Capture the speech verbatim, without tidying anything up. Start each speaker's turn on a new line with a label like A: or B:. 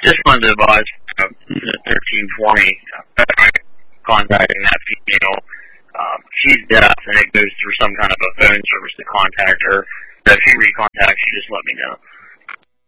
A: Just wanted to advise uh, thirteen for me. Uh, contacting that female. Um, she's deaf, and it goes through some kind of a phone service to contact her. So if you recontact, you just let me know.